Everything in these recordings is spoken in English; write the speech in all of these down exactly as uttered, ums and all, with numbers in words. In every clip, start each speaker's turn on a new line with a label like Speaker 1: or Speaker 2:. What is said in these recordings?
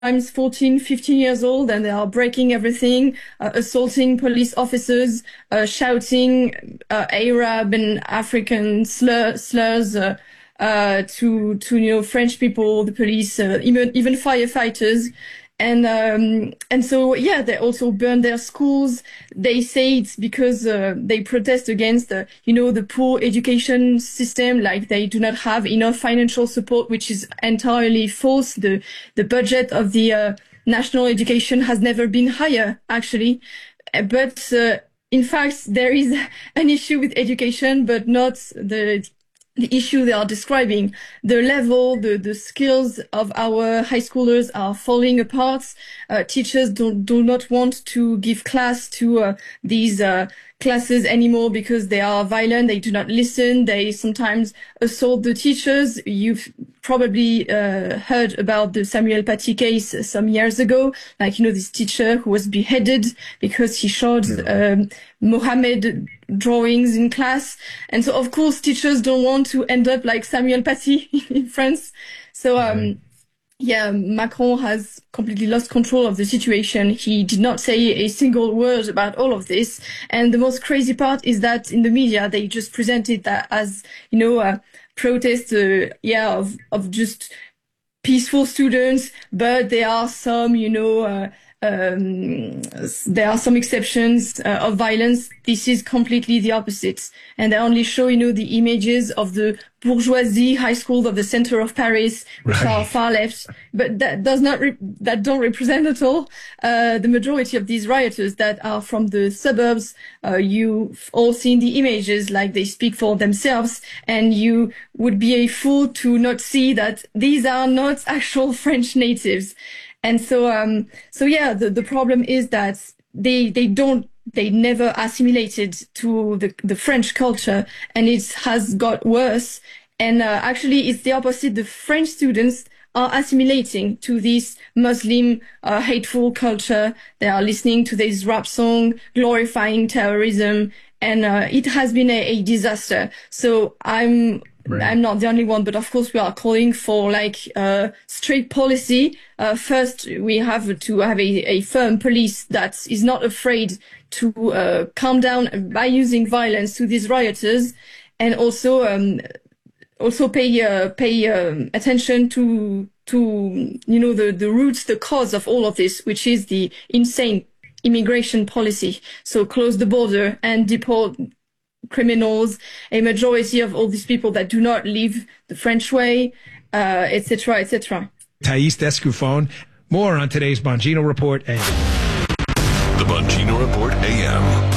Speaker 1: sometimes fourteen, fifteen years old, and they are breaking everything, uh, assaulting police officers, uh, shouting uh, Arab and African slur, slurs uh, uh, to to you know French people, the police, uh, even even firefighters. And um, and so yeah, they also burn their schools. They say it's because uh, they protest against uh, you know the poor education system, like they do not have enough financial support, which is entirely false. The the budget of the uh, national education has never been higher, actually. But uh, in fact, there is an issue with education, but not the the issue they are describing. The level, the, the skills of our high schoolers are falling apart. Uh, teachers do, do not want to give class to uh, these uh, classes anymore because they are violent. They do not listen. They sometimes assault the teachers. You've probably uh, heard about the Samuel Paty case some years ago. Like, you know, this teacher who was beheaded because he showed um, Mohammed drawings in class. And so, of course, teachers don't want to end up like Samuel Paty in France. So, um, yeah, Macron has completely lost control of the situation. He did not say a single word about all of this. And the most crazy part is that in the media, they just presented that as, you know, a protest, uh, yeah, of, of just peaceful students. But there are some, you know, uh, Um, there are some exceptions uh, of violence. This is completely the opposite. And they only show, you know, the images of the bourgeoisie high schools of the center of Paris, which right. are far left, but that does not, re- that don't represent at all, uh, the majority of these rioters that are from the suburbs. Uh, you've all seen the images, like they speak for themselves, and you would be a fool to not see that these are not actual French natives. And so, um, so yeah, the, the problem is that they, they don't, they never assimilated to the, the French culture, and it has got worse. And, uh, actually it's the opposite. The French students are assimilating to this Muslim, uh, hateful culture. They are listening to this rap song glorifying terrorism, and, uh, it has been a, a disaster. So I'm, Right. I'm not the only one, but of course we are calling for like uh strict policy. Uh first we have to have a, a firm police that is not afraid to uh calm down by using violence to these rioters, and also um also pay uh, pay um, attention to to you know the the roots, the cause of all of this, which is the insane immigration policy. So close the border and deport criminals, a majority of all these people that do not live the French way, uh, et cetera, et cetera.
Speaker 2: Thais Descoufon. More on today's Bongino Report A M.
Speaker 3: The Bongino Report A M.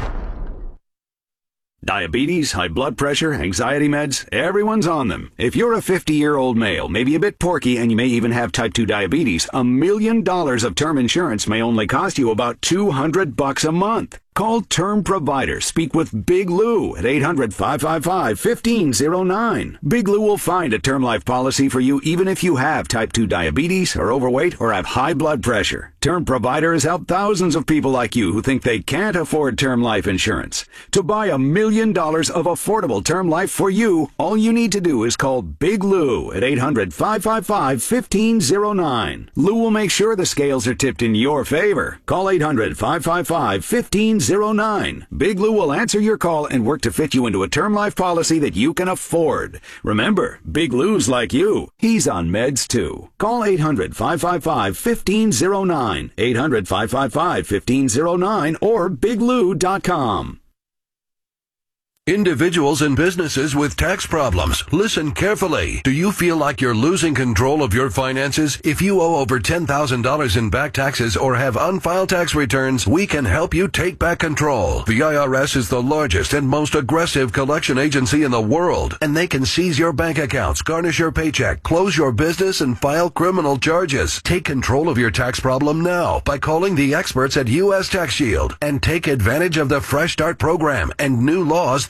Speaker 4: Diabetes, high blood pressure, anxiety meds, everyone's on them. If you're a fifty-year-old male, maybe a bit porky, and you may even have type two diabetes, a million dollars of term insurance may only cost you about two hundred bucks a month. Call Term Provider. Speak with Big Lou at eight hundred, five five five, one five zero nine. Big Lou will find a term life policy for you even if you have type two diabetes, are overweight, or have high blood pressure. Term Provider has helped thousands of people like you who think they can't afford term life insurance. To buy a million dollars of affordable term life for you, all you need to do is call Big Lou at eight hundred, five five five, one five zero nine. Lou will make sure the scales are tipped in your favor. Call eight hundred, five five five, one five zero nine. Big Lou will answer your call and work to fit you into a term life policy that you can afford. Remember, Big Lou's like you. He's on meds too. Call eight hundred, five five five, one five zero nine. eight hundred, five five five, one five zero nine or big lou dot com.
Speaker 3: Individuals and businesses with tax problems, listen carefully. Do you feel like you're losing control of your finances? If you owe over ten thousand dollars in back taxes or have unfiled tax returns, we can help you take back control. The I R S is the largest and most aggressive collection agency in the world, and they can seize your bank accounts, garnish your paycheck, close your business, and file criminal charges. Take control of your tax problem now by calling the experts at U S Tax Shield and take advantage of the Fresh Start program and new laws that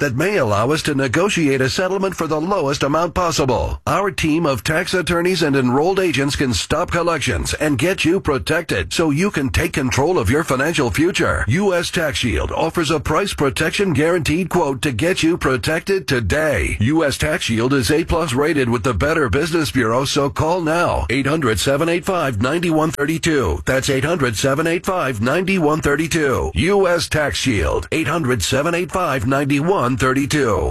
Speaker 3: that may allow us to negotiate a settlement for the lowest amount possible. Our team of tax attorneys and enrolled agents can stop collections and get you protected so you can take control of your financial future. U S Tax Shield offers a price protection guaranteed quote to get you protected today. U S Tax Shield is A plus rated with the Better Business Bureau, so call now. eight hundred, seven eight five, nine one three two. That's eight hundred, seven eight five, nine one three two. U S Tax Shield. eight hundred, seven eight five, nine one three two.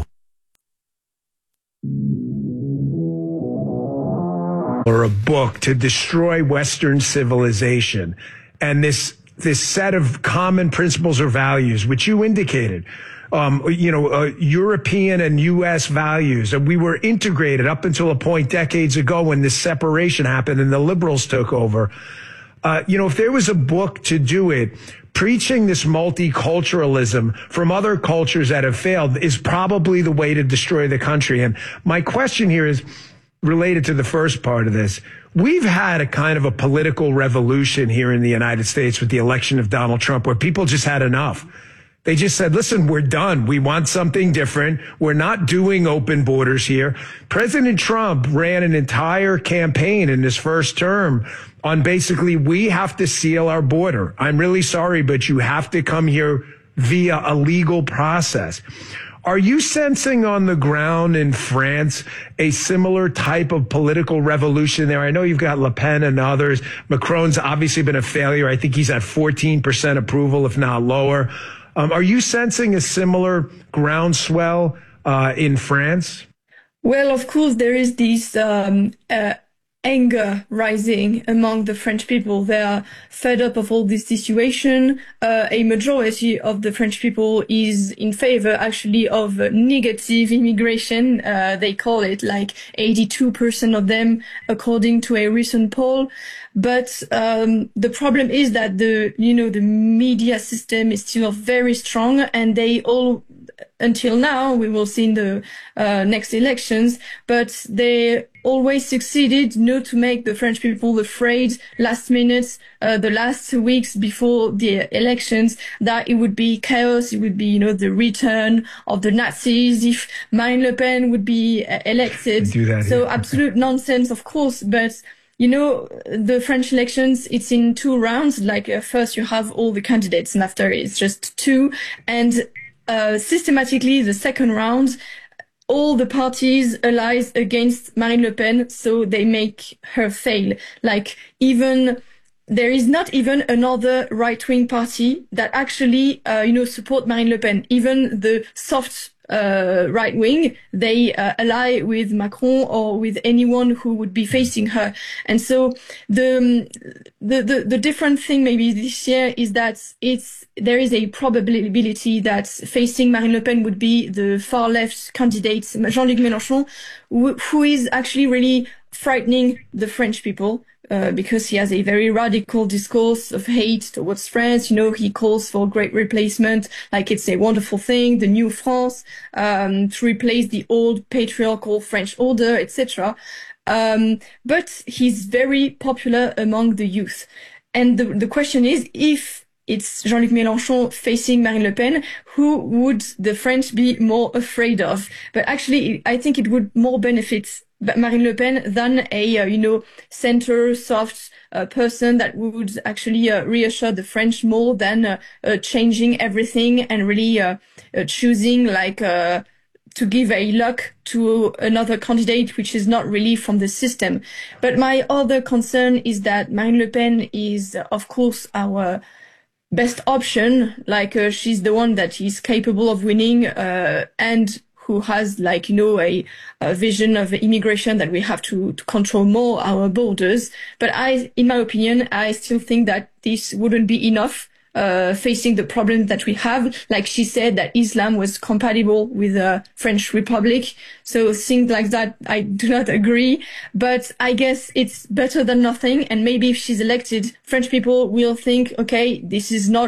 Speaker 2: Or a book to destroy Western civilization and this this set of common principles or values, which you indicated, um, you know, uh, European and U S values, and we were integrated up until a point decades ago when this separation happened and the liberals took over. Uh, you know, if there was a book to do it, preaching this multiculturalism from other cultures that have failed is probably the way to destroy the country. And my question here is related to the first part of this. We've had a kind of a political revolution here in the United States with the election of Donald Trump, where people just had enough. They just said, listen, we're done. We want something different. We're not doing open borders here. President Trump ran an entire campaign in his first term on basically, we have to seal our border. I'm really sorry, but you have to come here via a legal process. Are you sensing on the ground in France a similar type of political revolution there? I know you've got Le Pen and others. Macron's obviously been a failure. I think he's at fourteen percent approval, if not lower. Um, are you sensing a similar groundswell uh, in France?
Speaker 1: Well, of course, there is this um, uh, anger rising among the French people. They are fed up of all this situation. Uh, a majority of the French people is in favor, actually, of uh, negative immigration. Uh, they call it like eighty-two percent of them, according to a recent poll. But um, the problem is that the, you know, the media system is still very strong, and they all, until now, we will see in the uh, next elections, but they always succeeded not to make the French people afraid last minute, uh, the last weeks before the elections, that it would be chaos, it would be, you know, the return of the Nazis if Marine Le Pen would be uh, elected.
Speaker 2: Do that,
Speaker 1: so
Speaker 2: yeah.
Speaker 1: Absolute nonsense, of course, but you know, the French elections, it's in two rounds. Like uh, first you have all the candidates and after it's just two. And uh, systematically, the second round, all the parties allies against Marine Le Pen, so they make her fail. Like even, there is not even another right-wing party that actually, uh, you know, support Marine Le Pen. Even the soft uh right wing, they uh, ally with Macron or with anyone who would be facing her. And so the the the, the different thing maybe this year is that it's there is a probability that facing Marine Le Pen would be the far left candidate Jean-Luc Mélenchon, who, who is actually really frightening the French people. Uh, because he has a very radical discourse of hate towards France. You know, he calls for great replacement, like it's a wonderful thing, the new France, um, to replace the old patriarchal French order, et cetera. Um, but he's very popular among the youth. And the, the question is, if it's Jean-Luc Mélenchon facing Marine Le Pen, who would the French be more afraid of? But actually, I think it would more benefit Marine Le Pen than a, uh, you know, center soft uh, person that would actually uh, reassure the French more than uh, uh, changing everything and really uh, uh, choosing like uh, to give a luck to another candidate which is not really from the system. But my other concern is that Marine Le Pen is, uh, of course, our best option. Like uh, she's the one that is capable of winning uh, and who has like, you know, a, a vision of immigration that we have to, to control more our borders. But I, in my opinion, I still think that this wouldn't be enough. Uh, facing the problem that we have, like she said, that Islam was compatible with the French Republic. So things like that, I do not agree. But I guess it's better than nothing. And maybe if she's elected, French people will think, okay, this is not,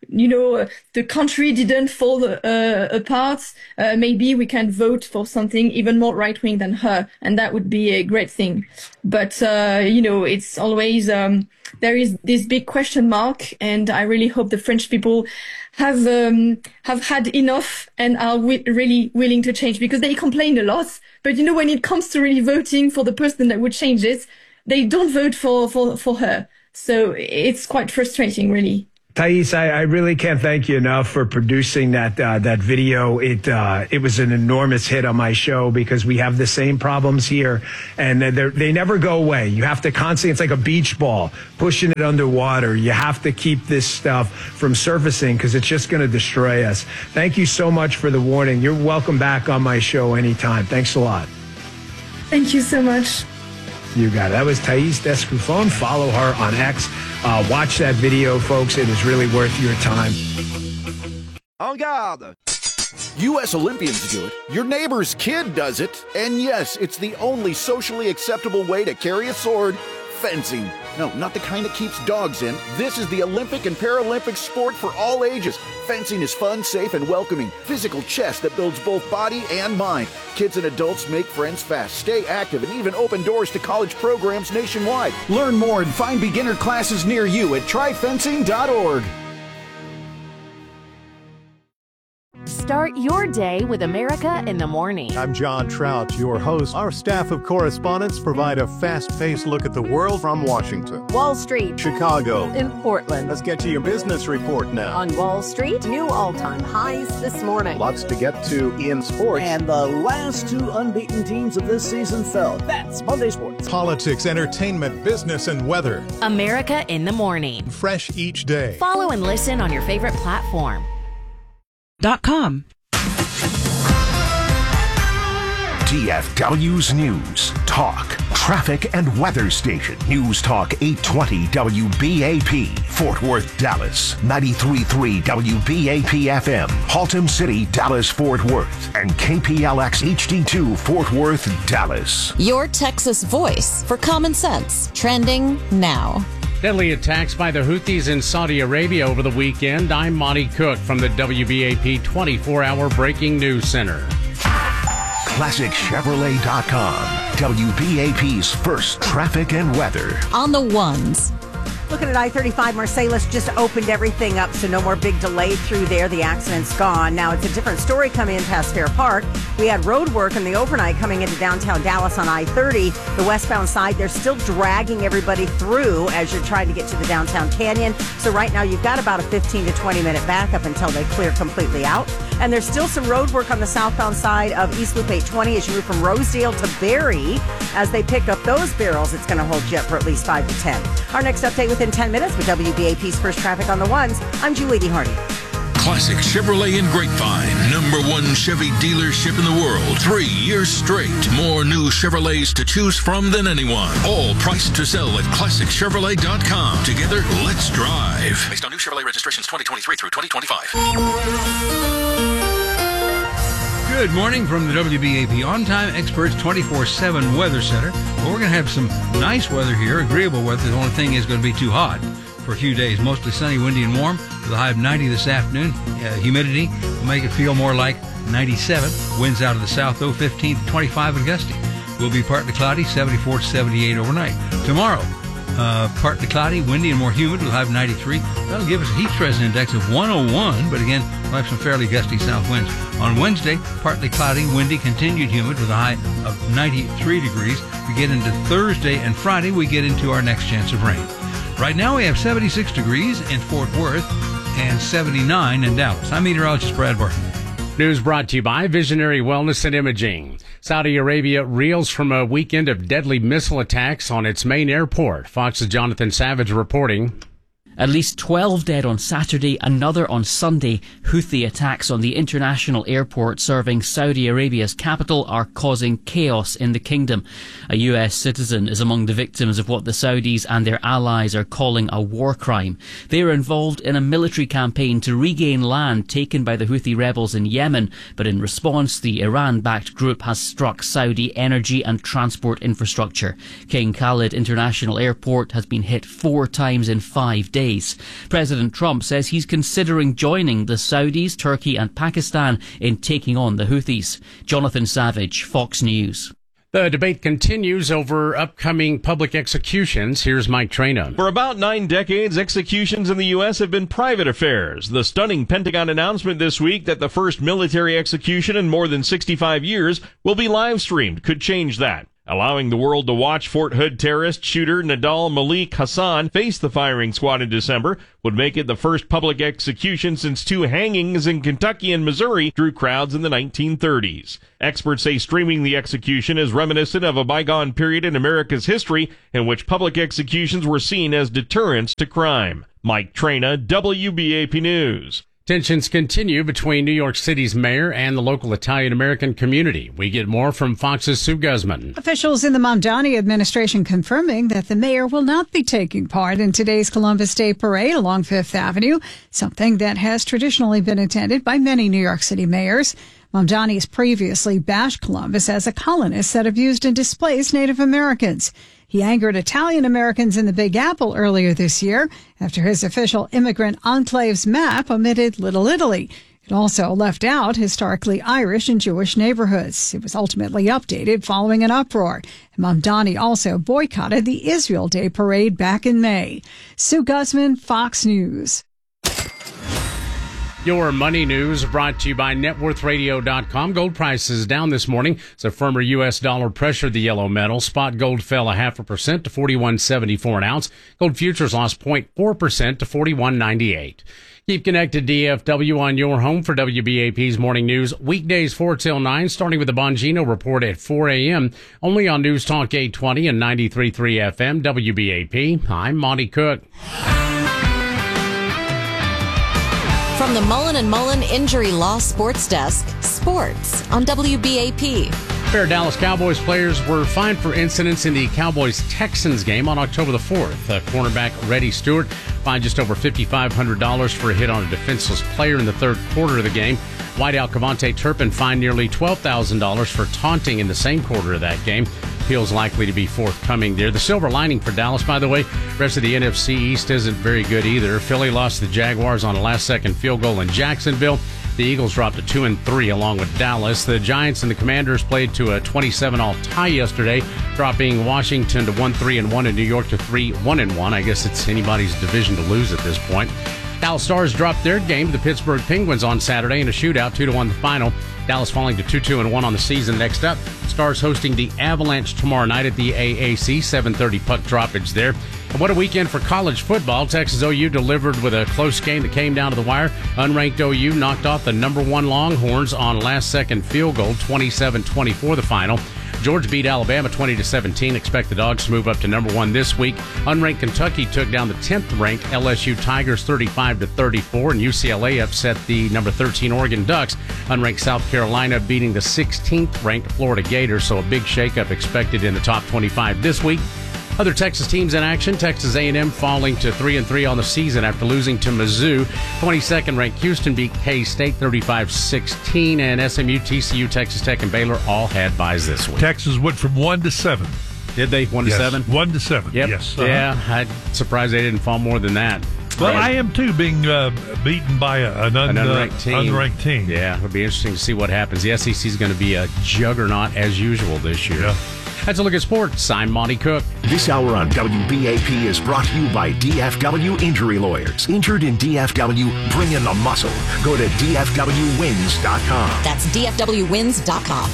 Speaker 1: you know, uh, the country didn't fall uh, apart, uh, maybe we can vote for something even more right-wing than her, and that would be a great thing. But, uh, you know, it's always, um, there is this big question mark, and I really hope the French people have um, have had enough and are wi- really willing to change, because they complain a lot. But, you know, when it comes to really voting for the person that would change it, they don't vote for, for, for her. So it's quite frustrating, really.
Speaker 2: Thais, I, I really can't thank you enough for producing that uh, that video. It uh, it was an enormous hit on my show, because we have the same problems here, and they never go away. You have to constantly, it's like a beach ball, pushing it underwater. You have to keep this stuff from surfacing, because it's just going to destroy us. Thank you so much for the warning. You're welcome back on my show anytime. Thanks a lot.
Speaker 1: Thank you so much.
Speaker 2: You got it. That was Thais Descoufon. Follow her on X. Uh, watch that video, folks. It is really worth your time.
Speaker 5: En garde! U S Olympians do it. Your neighbor's kid does it. And yes, it's the only socially acceptable way to carry a sword. Fencing. No, not the kind that keeps dogs in. This is the Olympic and Paralympic sport for all ages. Fencing is fun, safe, and welcoming. Physical chess that builds both body and mind. Kids and adults make friends fast, stay active, and even open doors to college programs nationwide. Learn more and find beginner classes near you at try fencing dot org.
Speaker 6: Start your day with America in the Morning.
Speaker 7: I'm John Trout, your host. Our staff of correspondents provide a fast-paced look at the world from Washington,
Speaker 6: Wall Street,
Speaker 7: Chicago,
Speaker 6: in Portland.
Speaker 7: Let's get to your business report now.
Speaker 6: On Wall Street, new all-time highs this morning.
Speaker 7: Lots to get to in sports.
Speaker 8: And the last two unbeaten teams of this season fell. That's Monday Sports.
Speaker 7: Politics, entertainment, business, and weather.
Speaker 6: America in the Morning.
Speaker 7: Fresh each day.
Speaker 6: Follow and listen on your favorite platform.
Speaker 9: Dot com.
Speaker 10: D F W's News, Talk, Traffic and Weather Station. News Talk eight twenty W B A P, Fort Worth, Dallas. ninety-three point three W B A P F M, Haltom City, Dallas, Fort Worth. And K P L X H D two, Fort Worth, Dallas.
Speaker 11: Your Texas voice for common sense. Trending now.
Speaker 12: Deadly attacks by the Houthis in Saudi Arabia over the weekend. I'm Monty Cook from the W B A P twenty-four hour Breaking News Center.
Speaker 10: Classic Chevrolet dot com, W B A P's first traffic and weather.
Speaker 11: On the ones.
Speaker 13: Looking at I thirty-five, Marsalis just opened everything up, so no more big delay through there. The accident's gone. Now it's a different story coming in past Fair Park. We had road work in the overnight coming into downtown Dallas on I thirty. The westbound side, they're still dragging everybody through as you're trying to get to the downtown canyon. So right now you've got about a fifteen to twenty minute backup until they clear completely out. And there's still some road work on the southbound side of East Loop eight twenty as you move from Rosedale to Barry. As they pick up those barrels, it's going to hold you up for at least five to ten. Our next update within ten minutes with W B A P's First Traffic on the Ones. I'm Julie D. Hardy.
Speaker 14: Classic Chevrolet in Grapevine. Number one Chevy dealership in the world. Three years straight. More new Chevrolets to choose from than anyone. All priced to sell at Classic Chevrolet dot com. Together, let's drive.
Speaker 15: Based on new Chevrolet registrations twenty twenty-three through twenty twenty-five.
Speaker 16: Good morning from the W B A P On-Time Experts twenty-four seven Weather Center. Well, we're going to have some nice weather here, agreeable weather. The only thing is going to be too hot for a few days. Mostly sunny, windy, and warm with a high of ninety this afternoon. Uh, humidity will make it feel more like ninety-seven. Winds out of the south, though, fifteen to twenty-five and gusty. Will be partly cloudy, seventy-four to seventy-eight overnight. Tomorrow, uh, partly cloudy, windy, and more humid with a high of ninety-three. That'll give us a heat stress index of one oh one, but again, we'll have some fairly gusty south winds. On Wednesday, partly cloudy, windy, continued humid with a high of ninety-three degrees. We get into Thursday and Friday, we get into our next chance of rain. Right now, we have seventy-six degrees in Fort Worth and seventy-nine in Dallas. I'm meteorologist Brad Barton.
Speaker 12: News brought to you by Visionary Wellness and Imaging. Saudi Arabia reels from a weekend of deadly missile attacks on its main airport. Fox's Jonathan Savage reporting.
Speaker 17: At least twelve dead on Saturday, another on Sunday. Houthi attacks on the international airport serving Saudi Arabia's capital are causing chaos in the kingdom. A U S citizen is among the victims of what the Saudis and their allies are calling a war crime. They are involved in a military campaign to regain land taken by the Houthi rebels in Yemen, but in response, the Iran-backed group has struck Saudi energy and transport infrastructure. King Khalid International Airport has been hit four times in five days. days. President Trump says he's considering joining the Saudis, Turkey and Pakistan in taking on the Houthis. Jonathan Savage, Fox News.
Speaker 12: The debate continues over upcoming public executions. Here's Mike Traina.
Speaker 18: For about nine decades, executions in the U S have been private affairs. The stunning Pentagon announcement this week that the first military execution in more than sixty-five years will be live-streamed could change that. Allowing the world to watch Fort Hood terrorist shooter Nadal Malik Hassan face the firing squad in December would make it the first public execution since two hangings in Kentucky and Missouri drew crowds in the nineteen thirties. Experts say streaming the execution is reminiscent of a bygone period in America's history in which public executions were seen as deterrents to crime. Mike Traina, W B A P News.
Speaker 12: Tensions continue between New York City's mayor and the local Italian-American community. We get more from Fox's Sue Guzman.
Speaker 19: Officials in the Mamdani administration confirming that the mayor will not be taking part in today's Columbus Day parade along Fifth Avenue, something that has traditionally been attended by many New York City mayors. Mamdani has previously bashed Columbus as a colonist that abused and displaced Native Americans. He angered Italian Americans in the Big Apple earlier this year after his official immigrant enclaves map omitted Little Italy. It also left out historically Irish and Jewish neighborhoods. It was ultimately updated following an uproar. Mamdani also boycotted the Israel Day parade back in May. Sue Guzman, Fox News.
Speaker 12: Your money news brought to you by net worth radio dot com. Gold prices down this morning. As a firmer U S dollar pressured the yellow metal. Spot gold fell a half a percent to forty-one seventy-four an ounce. Gold futures lost zero point four percent to forty-one ninety-eight. Keep connected, D F W, on your home for W B A P's morning news. Weekdays four till nine, starting with the Bongino report at four a.m. Only on News Talk eight twenty and ninety-three point three F M W B A P. I'm Monty Cook.
Speaker 11: From the Mullen and Mullen Injury Law Sports Desk, sports on W B A P.
Speaker 12: Pair of Dallas Cowboys players were fined for incidents in the Cowboys-Texans game on October the fourth. Uh, cornerback Reddy Stewart fined just over five thousand five hundred dollars for a hit on a defenseless player in the third quarter of the game. Wideout Cavante Turpin fined nearly twelve thousand dollars for taunting in the same quarter of that game. Appeals likely to be forthcoming there. The silver lining for Dallas, by the way, rest of the N F C East isn't very good either. Philly lost to the Jaguars on a last-second field goal in Jacksonville. The Eagles dropped to two and three along with Dallas. The Giants and the Commanders played to a twenty-seven all tie yesterday, dropping Washington to one three and one and New York to three one and one. I guess it's anybody's division to lose at this point. Dallas Stars dropped their game to the Pittsburgh Penguins on Saturday in a shootout, two to one the final. Dallas falling to two two and one on the season. Next up, Stars hosting the Avalanche tomorrow night at the A A C, seven thirty puck droppage there. And what a weekend for college football. Texas O U delivered with a close game that came down to the wire. Unranked O U knocked off the number one Longhorns on last-second field goal, twenty-seven twenty-four the final. Georgia beat Alabama twenty to seventeen. Expect the Dogs to move up to number one this week. Unranked Kentucky took down the tenth-ranked L S U Tigers thirty-five to thirty-four, and U C L A upset the number thirteen Oregon Ducks. Unranked South Carolina beating the sixteenth-ranked Florida Gators, so a big shakeup expected in the top twenty-five this week. Other Texas teams in action. Texas A and M falling to three and three on the season after losing to Mizzou. twenty-second ranked Houston beat K-State thirty-five sixteen, and S M U, T C U, Texas Tech, and Baylor all had byes this week.
Speaker 20: Texas went from one to seven.
Speaker 12: Did they? One
Speaker 20: yes.
Speaker 12: to seven?
Speaker 20: One to seven,
Speaker 12: yep.
Speaker 20: yes. Uh-huh.
Speaker 12: Yeah, I'm surprised they didn't fall more than that.
Speaker 20: Well, I am too, being uh, beaten by a, an, un,
Speaker 12: an unranked,
Speaker 20: uh,
Speaker 12: team.
Speaker 20: unranked team.
Speaker 12: Yeah, it'll be interesting to see what happens. The S E C is going to be a juggernaut as usual this year.
Speaker 20: Yeah.
Speaker 12: That's a look at sports. I'm Monty Cook.
Speaker 10: This hour on W B A P is brought to you by D F W Injury Lawyers. Injured in D F W? Bring in the muscle. Go to D F W wins dot com.
Speaker 11: That's D F W wins dot com.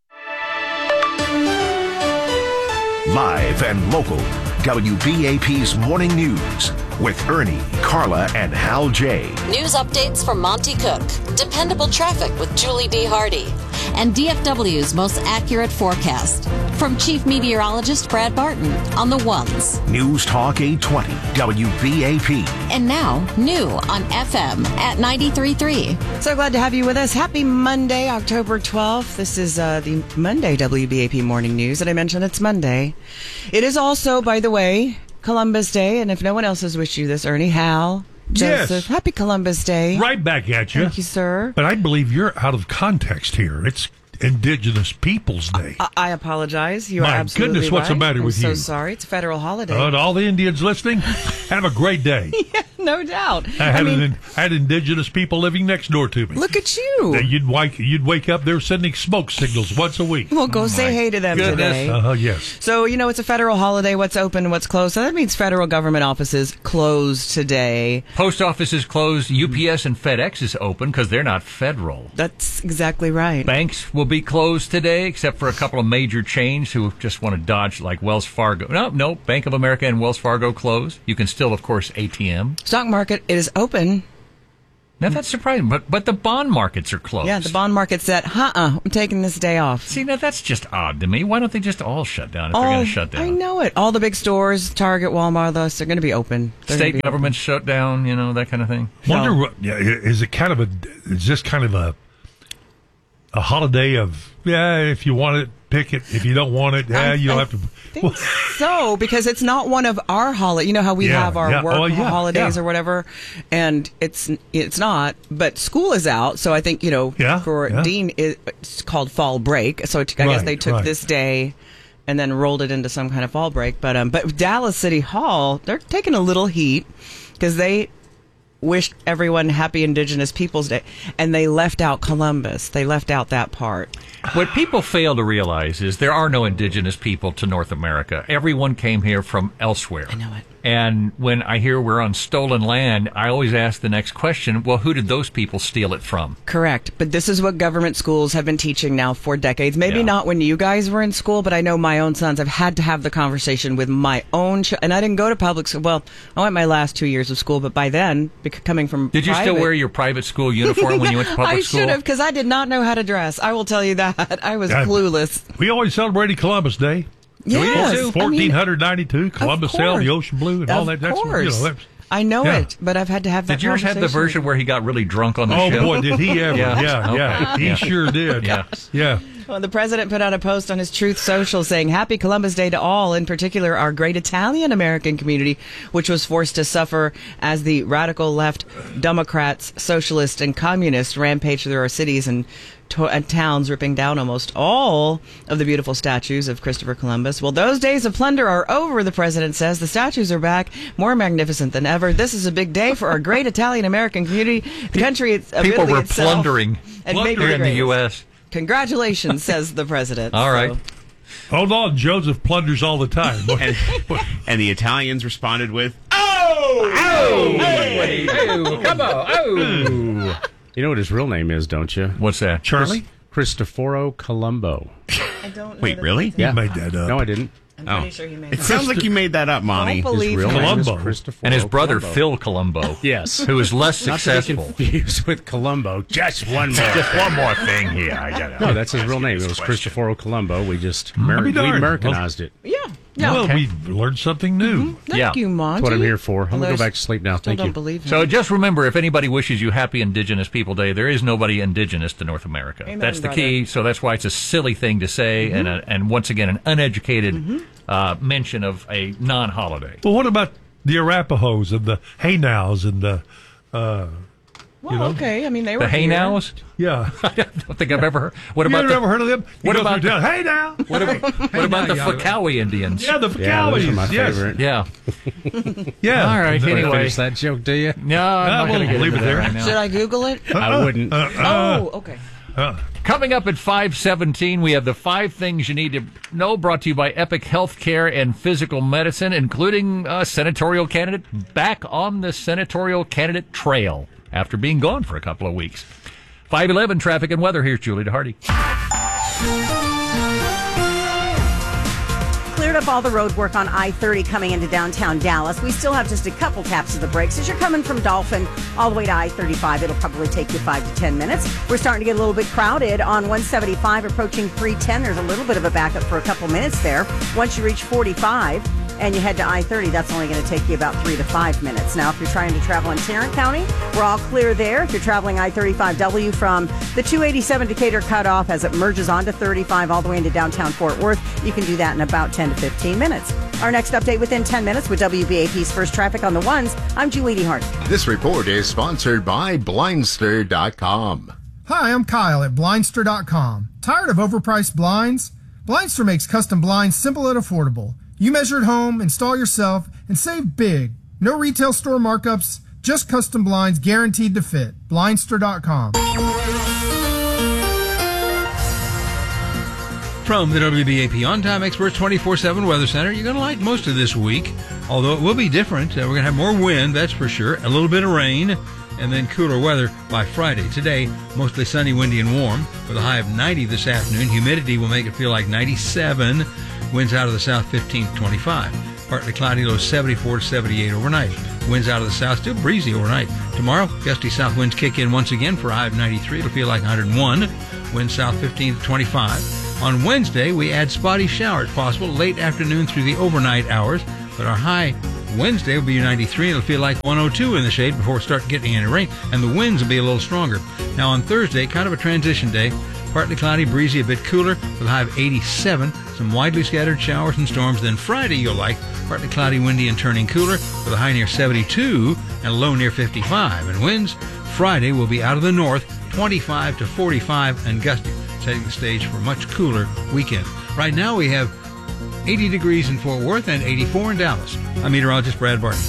Speaker 10: Live and local, W B A P's Morning News with Ernie, Carla, and Hal J.
Speaker 11: News updates from Monty Cook, dependable traffic with Julie D. Hardy, and D F W's most accurate forecast from Chief Meteorologist Brad Barton on the ones.
Speaker 10: News Talk eight twenty, W B A P.
Speaker 11: And now, new on F M at ninety-three point three.
Speaker 21: So glad to have you with us. Happy Monday, October twelfth. This is uh, the Monday W B A P Morning News. Did I mention it's Monday? It is also, by the way, Columbus Day. And if no one else has wished you this, Ernie, Hal, Joseph,
Speaker 20: yes.
Speaker 21: Happy Columbus Day.
Speaker 20: Right back at you.
Speaker 21: Thank you, sir.
Speaker 20: But I believe you're out of context here. It's Indigenous Peoples Day.
Speaker 21: I, I apologize. You are
Speaker 20: My
Speaker 21: absolutely
Speaker 20: goodness, what's
Speaker 21: right.
Speaker 20: the matter
Speaker 21: I'm
Speaker 20: with
Speaker 21: so
Speaker 20: you?
Speaker 21: sorry. It's a federal holiday.
Speaker 20: Uh, to all the Indians listening, have a great day.
Speaker 21: Yeah, no doubt.
Speaker 20: I had,
Speaker 21: I mean,
Speaker 20: an, I had indigenous people living next door to me.
Speaker 21: Look at you.
Speaker 20: That You'd wake, you'd wake up, they're sending smoke signals once a week.
Speaker 21: Well, go say hey to them
Speaker 20: Goodness.
Speaker 21: today.
Speaker 20: Uh-huh, yes.
Speaker 21: So, you know, it's a federal holiday. What's open, what's closed. So that means federal government offices closed today.
Speaker 4: Post office is closed. U P S and FedEx is open because they're not federal.
Speaker 21: That's exactly right.
Speaker 4: Banks will be closed today, except for a couple of major chains who just want to dodge, like Wells Fargo. No, no, Bank of America and Wells Fargo closed. You can still, of course, A T M.
Speaker 21: Stock market is open.
Speaker 4: Now, that's surprising, but but the bond markets are closed.
Speaker 21: Yeah, the bond market said, uh-uh, I'm taking this day off.
Speaker 4: See, now that's just odd to me. Why don't they just all shut down if
Speaker 21: all,
Speaker 4: they're going to shut down?
Speaker 21: I know it. All the big stores, Target, Walmart, those, they're going to be open. They're
Speaker 4: State
Speaker 21: be
Speaker 4: governments shut down, you know, that kind of thing.
Speaker 20: Wonder, what, yeah, is it kind of a, is this kind of a, a holiday of, yeah, if you want it, pick it. If you don't want it, yeah,
Speaker 21: I,
Speaker 20: you'll
Speaker 21: I
Speaker 20: have to.
Speaker 21: Think so, because it's not one of our holidays. You know how we
Speaker 20: Yeah,
Speaker 21: have our
Speaker 20: yeah.
Speaker 21: work
Speaker 20: Oh, yeah,
Speaker 21: holidays
Speaker 20: yeah.
Speaker 21: or whatever, and it's it's not. But school is out, so I think you know
Speaker 20: Yeah,
Speaker 21: for
Speaker 20: yeah.
Speaker 21: Dean it's called fall break. So I guess
Speaker 20: Right,
Speaker 21: they took
Speaker 20: right.
Speaker 21: this day and then rolled it into some kind of fall break. But um, but Dallas City Hall, they're taking a little heat because they wished everyone happy Indigenous Peoples Day, and they left out Columbus. They left out that part.
Speaker 4: What people fail to realize is there are no indigenous people to North America. Everyone came here from elsewhere. I
Speaker 21: know it.
Speaker 4: And when I hear we're on stolen land, I always ask the next question, well, who did those people steal it from?
Speaker 21: Correct. But this is what government schools have been teaching now for decades. Maybe
Speaker 4: Yeah.
Speaker 21: not when you guys were in school, but I know my own sons have had to have the conversation with my own ch- and I didn't go to public school. Well, I went my last two years of school, but by then, bec- coming from
Speaker 4: Did you still
Speaker 21: private-
Speaker 4: wear your private school uniform when you went to public
Speaker 21: I
Speaker 4: school?
Speaker 21: should have, because I did not know how to dress. I will tell you that. I was
Speaker 20: Yeah.
Speaker 21: clueless.
Speaker 20: We always celebrated Columbus Day.
Speaker 21: Yes, I mean,
Speaker 20: fourteen ninety-two, Columbus sailed the
Speaker 21: course.
Speaker 20: ocean blue and
Speaker 21: Of
Speaker 20: all that. That's, you know,
Speaker 21: course.
Speaker 20: that's,
Speaker 21: I know
Speaker 20: Yeah.
Speaker 21: it, but I've had to have that
Speaker 4: Did yours have the
Speaker 21: conversation.
Speaker 4: version where he got really drunk on the
Speaker 20: oh
Speaker 4: show?
Speaker 20: boy, did he ever? Yeah, yeah, yeah.
Speaker 4: Okay.
Speaker 20: He sure did.
Speaker 4: Yeah.
Speaker 20: yeah.
Speaker 21: Well, the president put out a post on his Truth Social saying, Happy Columbus Day to all, in particular our great Italian American community, which was forced to suffer as the radical left Democrats, socialists, and communists rampaged through our cities and, to- and towns, ripping down almost all of the beautiful statues of Christopher Columbus. Well, those days of plunder are over, the president says. The statues are back, more magnificent than ever. This is a big day for our great Italian American community. The country of
Speaker 4: People
Speaker 21: Italy
Speaker 4: were
Speaker 21: itself,
Speaker 4: plundering,
Speaker 21: and
Speaker 4: plundering
Speaker 21: maybe
Speaker 4: in the U S
Speaker 21: Congratulations, says the president.
Speaker 4: All right.
Speaker 21: So-
Speaker 20: Hold on, Joseph plunders all the time.
Speaker 22: and, and the Italians responded with,
Speaker 12: Oh! Oh! Oh! Come on! Oh! You know what his real name is, don't you?
Speaker 4: What's that?
Speaker 20: Charlie?
Speaker 12: Cristoforo Colombo.
Speaker 21: I don't know
Speaker 22: wait,
Speaker 21: that
Speaker 22: really?
Speaker 21: that's-
Speaker 20: You
Speaker 12: Yeah.
Speaker 20: made that up.
Speaker 12: No, I didn't.
Speaker 21: I'm
Speaker 22: Oh.
Speaker 21: pretty sure he made
Speaker 22: It
Speaker 21: that.
Speaker 22: sounds like you made that up, Monty.
Speaker 21: Don't believe
Speaker 12: His real
Speaker 21: him.
Speaker 12: name is
Speaker 20: Colombo.
Speaker 12: Cristoforo
Speaker 4: And his brother,
Speaker 12: Colombo.
Speaker 4: Phil Colombo.
Speaker 12: Yes.
Speaker 4: Who is less
Speaker 12: Not to be
Speaker 4: successful.
Speaker 12: confused with Colombo. Just one more.
Speaker 4: Just one more thing here. I got
Speaker 12: No, that's his real name. It was Cristoforo Colombo. We just
Speaker 20: I'll
Speaker 12: Amer-
Speaker 20: be
Speaker 12: we
Speaker 20: darned.
Speaker 12: Americanized it.
Speaker 21: Yeah. Yeah.
Speaker 20: Well,
Speaker 4: Okay.
Speaker 20: we learned something new.
Speaker 21: Thank
Speaker 4: Yeah.
Speaker 21: you, Monty.
Speaker 12: That's what I'm here for. I'm
Speaker 21: Well,
Speaker 12: going to go
Speaker 21: there's-
Speaker 12: back to sleep now.
Speaker 21: Still
Speaker 12: Thank
Speaker 21: don't
Speaker 12: you.
Speaker 21: believe him.
Speaker 4: So just remember, if anybody wishes you happy Indigenous People Day, there is nobody indigenous to North America.
Speaker 21: Amen,
Speaker 4: That's the
Speaker 21: brother.
Speaker 4: key. So that's why it's a silly thing to say, and a, and once again, an uneducated uh, mention of a non-holiday.
Speaker 20: Well, what about the Arapahoes and the Hey Nows and the, uh,
Speaker 21: Well,
Speaker 20: you know?
Speaker 21: okay. I mean, they were
Speaker 4: The Hey
Speaker 21: here.
Speaker 4: Nows?
Speaker 20: Yeah.
Speaker 4: I don't think I've ever heard. What
Speaker 20: you
Speaker 4: about
Speaker 20: ever
Speaker 4: the,
Speaker 20: heard of them? You
Speaker 4: what
Speaker 20: go
Speaker 4: about
Speaker 20: through
Speaker 4: the-
Speaker 20: town, Hey Now.
Speaker 4: What about, what about the Fakawi Indians?
Speaker 20: Yeah, the
Speaker 12: Yeah, those are my
Speaker 20: Fakalis. Yes.
Speaker 12: favorite.
Speaker 4: Yeah.
Speaker 20: Yeah.
Speaker 4: All right.
Speaker 12: Want to
Speaker 4: Anyway,
Speaker 12: finish that joke, do you?
Speaker 4: no, I'm
Speaker 20: Uh,
Speaker 4: not
Speaker 20: we'll
Speaker 4: going to get
Speaker 20: leave
Speaker 4: into
Speaker 20: it
Speaker 4: that
Speaker 20: there.
Speaker 4: right now.
Speaker 21: Should I Google it?
Speaker 12: I wouldn't.
Speaker 20: Uh, uh,
Speaker 21: oh, okay.
Speaker 20: uh,
Speaker 4: Coming up at five seventeen, we have the five things you need to know, brought to you by Epic Healthcare and Physical Medicine, including a senatorial candidate back on the senatorial candidate trail after being gone for a couple of weeks. five eleven traffic and weather. Here's Julie DeHardy.
Speaker 13: Cleared up all the road work on I thirty coming into downtown Dallas. We still have just a couple taps of the brakes. As you're coming from Dolphin all the way to I thirty-five, it'll probably take you five to ten minutes. We're starting to get a little bit crowded on one seventy-five approaching three ten. There's a little bit of a backup for a couple minutes there. Once you reach forty-five and you head to I thirty, that's only going to take you about three to five minutes. Now, if you're trying to travel in Tarrant County, we're all clear there. If you're traveling I thirty-five W from the two eighty-seven Decatur cutoff as it merges onto thirty-five all the way into downtown Fort Worth, you can do that in about ten to fifteen minutes. Our next update within ten minutes with W B A P's First Traffic on the Ones. I'm Julie DeHart.
Speaker 23: This report is sponsored by Blindster dot com.
Speaker 1: Hi, I'm Kyle at Blindster dot com. Tired of overpriced blinds? Blindster makes custom blinds simple and affordable. You measure at home, install yourself, and save big. No retail store markups, just custom blinds guaranteed to fit. Blindster dot com.
Speaker 16: From the W B A P On Time Experts twenty-four seven Weather Center, you're going to like most of this week, although it will be different. Uh, we're going to have more wind, that's for sure, a little bit of rain, and then cooler weather by Friday. Today, mostly sunny, windy, and warm, with a high of ninety this afternoon. Humidity will make it feel like ninety-seven. Winds out of the south fifteen to twenty-five. Partly cloudy, low seventy-four to seventy-eight overnight. Winds out of the south, still breezy overnight. Tomorrow, gusty south winds kick in once again for a high of ninety-three. It'll feel like one hundred one. Winds south fifteen to twenty-five. On Wednesday, we add spotty showers possible late afternoon through the overnight hours, but our high Wednesday will be ninety-three, and it'll feel like one oh two in the shade before it starts getting any rain, and the winds will be a little stronger. Now on Thursday, kind of a transition day, partly cloudy, breezy, a bit cooler, with a high of eighty-seven, some widely scattered showers and storms. Then Friday you'll like, partly cloudy, windy, and turning cooler, with a high near seventy-two and a low near fifty-five. And winds Friday will be out of the north, twenty-five to forty-five, and gusty, setting the stage for a much cooler weekend. Right now we have eighty degrees in Fort Worth and eighty-four in Dallas. I'm meteorologist Brad Barton.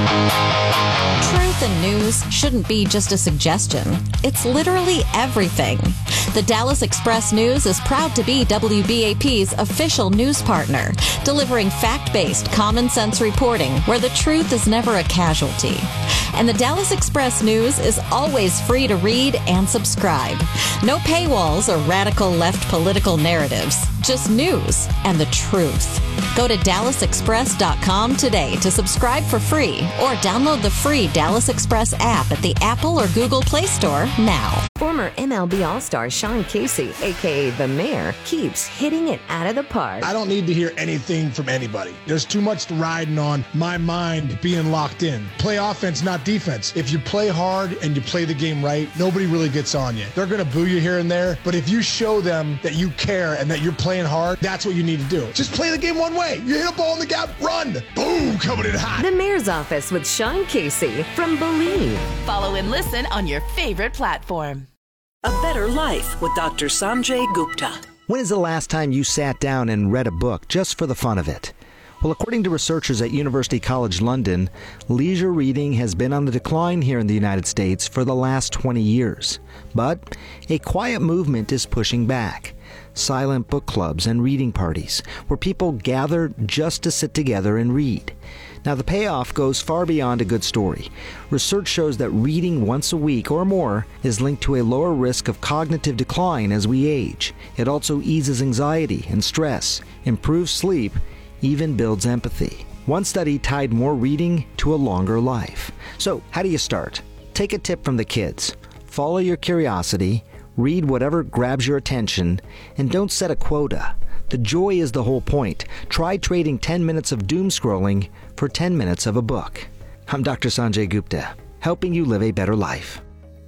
Speaker 11: Truth and news shouldn't be just a suggestion. It's literally everything. The Dallas Express News is proud to be W B A P's official news partner, delivering fact-based, common-sense reporting where the truth is never a casualty. And the Dallas Express News is always free to read and subscribe. No paywalls or radical left political narratives, just news and the truth. Go to Dallas Express dot com today to subscribe for free or download the free Dallas Express app at the Apple or Google Play Store now.
Speaker 3: Former M L B All-Star Sean Casey, a k a. The Mayor, keeps hitting it out of the park.
Speaker 23: I don't need to hear anything from anybody. There's too much riding on my mind being locked in. Play offense, not defense. If you play hard and you play the game right, nobody really gets on you. They're going to boo you here and there, but if you show them that you care and that you're playing hard, that's what you need to do. Just play the game one way. You hit a ball in the gap, run. Boom, coming in hot.
Speaker 3: The Mayor's Office with Sean Casey from Believe.
Speaker 24: Follow and listen on your favorite platform.
Speaker 25: A Better Life with Doctor Sanjay Gupta.
Speaker 26: When is the last time you sat down and read a book just for the fun of it? Well, according to researchers at University College London, leisure reading has been on the decline here in the United States for the last twenty years. But a quiet movement is pushing back. Silent book clubs and reading parties, where people gather just to sit together and read. Now, the payoff goes far beyond a good story. Research shows that reading once a week or more is linked to a lower risk of cognitive decline as we age. It also eases anxiety and stress, improves sleep, even builds empathy. One study tied more reading to a longer life. So, how do you start? Take a tip from the kids. Follow your curiosity, read whatever grabs your attention, and don't set a quota. The joy is the whole point. Try trading ten minutes of doom scrolling for ten minutes of a book. I'm Doctor Sanjay Gupta, helping you live a better life.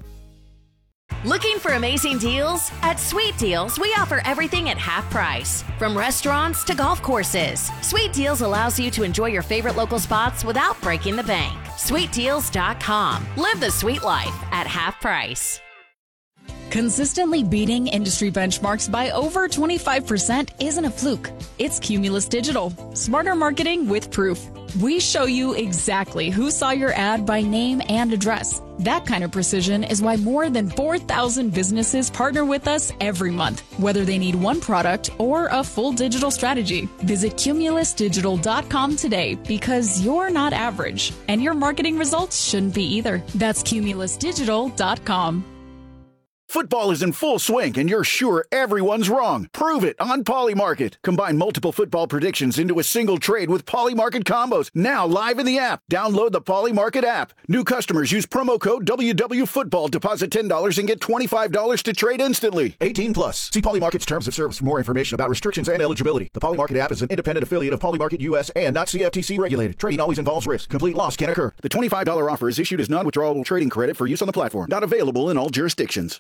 Speaker 24: Looking for amazing deals? At Sweet Deals, we offer everything at half price. From restaurants to golf courses, Sweet Deals allows you to enjoy your favorite local spots without breaking the bank. Sweet Deals dot com. Live the sweet life at half price.
Speaker 27: Consistently beating industry benchmarks by over twenty-five percent isn't a fluke. It's Cumulus Digital. Smarter marketing with proof. We show you exactly who saw your ad by name and address. That kind of precision is why more than four thousand businesses partner with us every month, whether they need one product or a full digital strategy. Visit Cumulus Digital dot com today because you're not average, and your marketing results shouldn't be either. That's Cumulus Digital dot com.
Speaker 5: Football is in full swing, and you're sure everyone's wrong. Prove it on Polymarket. Combine multiple football predictions into a single trade with Polymarket combos. Now live in the app. Download the Polymarket app. New customers use promo code W W Football. Deposit ten dollars and get twenty-five dollars to trade instantly. eighteen plus. See Polymarket's terms of service for more information about restrictions and eligibility. The Polymarket app is an independent affiliate of Polymarket U S and not C F T C regulated. Trading always involves risk. Complete loss can occur. The twenty-five dollars offer is issued as non-withdrawable trading credit for use on the platform. Not available in all jurisdictions.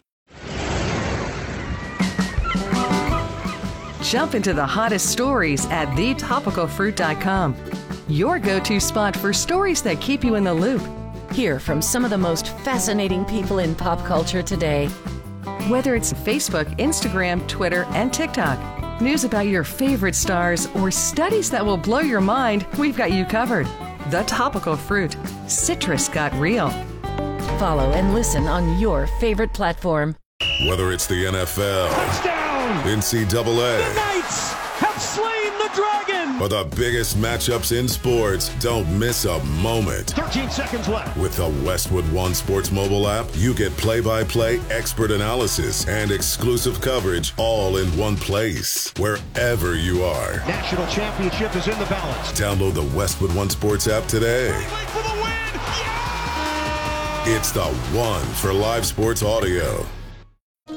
Speaker 28: Jump into the hottest stories at the topical fruit dot com. Your go-to spot for stories that keep you in the loop. Hear from some of the most fascinating people in pop culture today. Whether it's Facebook, Instagram, Twitter, and TikTok, news about your favorite stars, or studies that will blow your mind, we've got you covered. The Topical Fruit. Citrus got real.
Speaker 2: Follow and listen on your favorite platform.
Speaker 6: Whether it's the N F L,
Speaker 7: touchdown,
Speaker 6: N C double A,
Speaker 7: the Knights have slain the dragon,
Speaker 6: or the biggest matchups in sports, don't miss a moment.
Speaker 7: thirteen seconds left.
Speaker 6: With the Westwood One Sports mobile app, you get play-by-play expert analysis and exclusive coverage all in one place, wherever you are.
Speaker 7: National championship is in the balance.
Speaker 6: Download the Westwood One Sports app today.
Speaker 7: For the win. Yeah!
Speaker 6: It's the one for live sports audio.